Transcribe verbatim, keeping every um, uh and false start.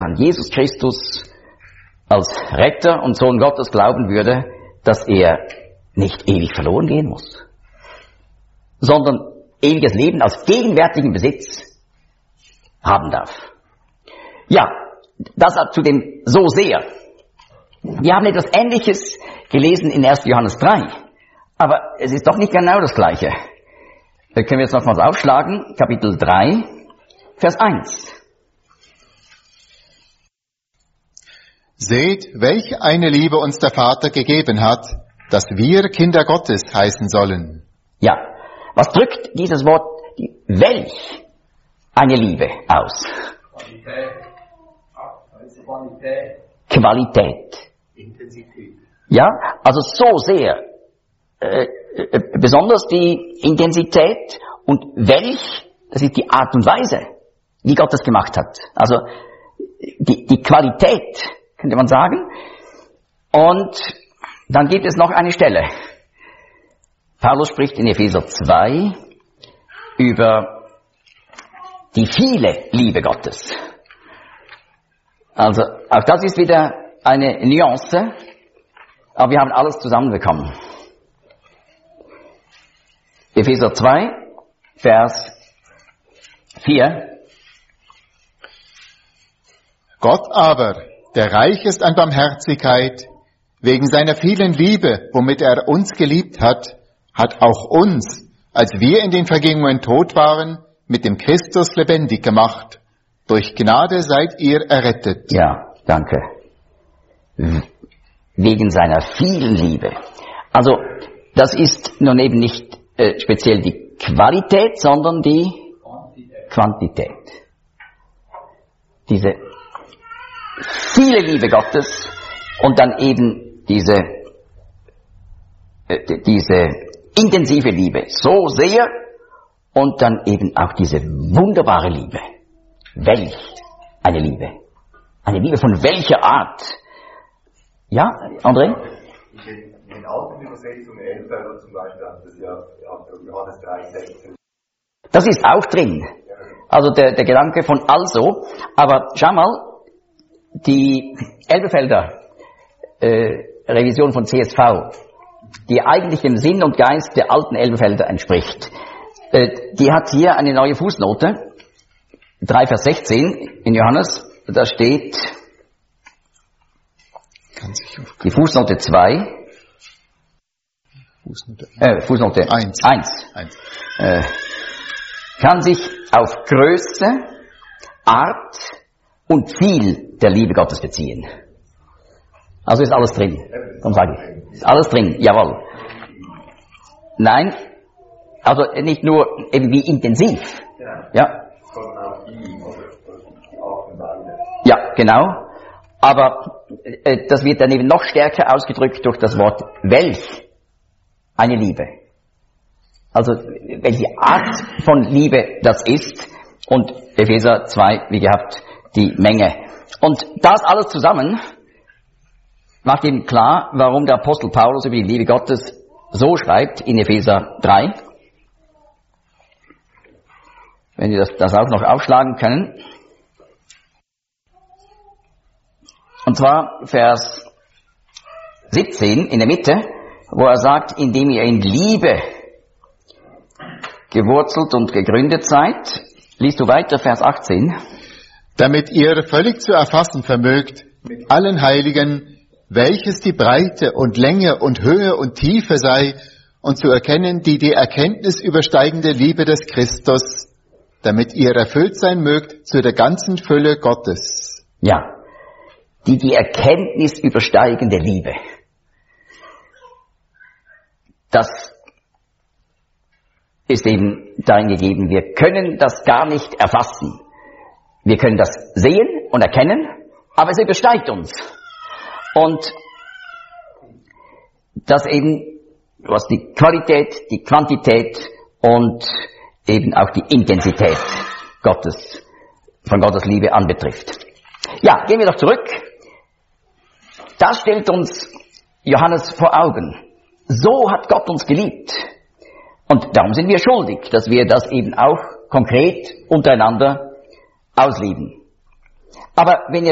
an Jesus Christus als Retter und Sohn Gottes glauben würde, dass er nicht ewig verloren gehen muss, sondern ewiges Leben als gegenwärtigen Besitz haben darf. Ja, das zu dem so sehr. Wir haben etwas Ähnliches gelesen in erster Johannes drei, aber es ist doch nicht genau das Gleiche. Da können wir jetzt nochmals aufschlagen, Kapitel drei, Vers eins. Seht, welch eine Liebe uns der Vater gegeben hat, dass wir Kinder Gottes heißen sollen. Ja, was drückt dieses Wort die welch eine Liebe aus? Qualität. Qualität. Qualität. Intensität. Ja, also so sehr, äh, äh, besonders die Intensität und welch, das ist die Art und Weise, wie Gott das gemacht hat. Also die, die Qualität, könnte man sagen. Und dann gibt es noch eine Stelle. Paulus spricht in Epheser zwei über die viele Liebe Gottes. Also auch das ist wieder eine Nuance, aber wir haben alles zusammenbekommen. Epheser zwei, Vers vier. Gott aber, der reich ist an Barmherzigkeit, wegen seiner vielen Liebe, womit er uns geliebt hat, hat auch uns, als wir in den Vergehungen tot waren, mit dem Christus lebendig gemacht. Durch Gnade seid ihr errettet. Ja, danke. Wegen seiner vielen Liebe. Also, das ist nun eben nicht äh, speziell die Qualität, sondern die Quantität. Quantität. Diese viele Liebe Gottes und dann eben diese, äh, diese intensive Liebe. So sehr und dann eben auch diese wunderbare Liebe. Welch eine Liebe. Eine Liebe von welcher Art? Ja, André? In den alten Übersetzungen, Elberfelder zum Beispiel, hat das ja Johannes drei sechzehn. Das ist auch drin. Also der, der Gedanke von also. Aber schau mal, die Elberfelder äh, Revision von C S V, die eigentlich dem Sinn und Geist der alten Elberfelder entspricht, äh, die hat hier eine neue Fußnote. drei Vers sechzehn in Johannes, da steht die Fußnote zwei, Fußnote, äh, Fußnote eins, eins. Äh, kann sich auf Größe, Art und viel der Liebe Gottes beziehen. Also ist alles drin, darum sage ich. Ist alles drin, jawohl. Nein, also nicht nur eben wie intensiv, ja. Ja, genau. Aber äh, das wird dann eben noch stärker ausgedrückt durch das Wort welch eine Liebe. Also welche Art von Liebe das ist. Und Epheser zwei, wie gehabt, die Menge. Und das alles zusammen macht eben klar, warum der Apostel Paulus über die Liebe Gottes so schreibt in Epheser drei. Wenn wir das, das auch noch aufschlagen können. Und zwar Vers siebzehn in der Mitte, wo er sagt, indem ihr in Liebe gewurzelt und gegründet seid. Liest du weiter, Vers achtzehn. Damit ihr völlig zu erfassen vermögt, mit allen Heiligen, welches die Breite und Länge und Höhe und Tiefe sei, und zu erkennen die die Erkenntnis übersteigende Liebe des Christus, damit ihr erfüllt sein mögt zu der ganzen Fülle Gottes. Ja, die die Erkenntnis übersteigende Liebe. Das ist eben darin gegeben, wir können das gar nicht erfassen. Wir können das sehen und erkennen, aber es übersteigt uns. Und das eben, was die Qualität, die Quantität und eben auch die Intensität Gottes, von Gottes Liebe anbetrifft. Ja, gehen wir doch zurück. Das stellt uns Johannes vor Augen. So hat Gott uns geliebt. Und darum sind wir schuldig, dass wir das eben auch konkret untereinander ausleben. Aber wenn ihr